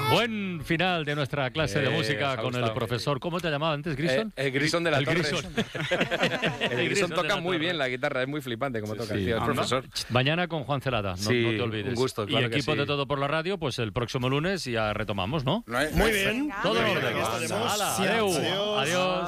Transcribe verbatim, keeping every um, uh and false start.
Buen final de nuestra clase de Eh, música os ha con el gustado. profesor. ¿Cómo te llamaba antes, Grison? Eh, el Grison de la El Torre. Grison. El Grison de toca la muy Torre. bien la guitarra, es muy flipante como toca, Sí. tío, es Ah, profesor. Mañana con Juan Celada, no, Sí, no te olvides. un gusto, claro y que equipo sí. de Todo por la Radio, pues el próximo lunes ya retomamos, ¿no? Muy bien. Todo Muy en bien, orden. aquí estaremos. Hala, Sí, adeu. adiós. Adiós.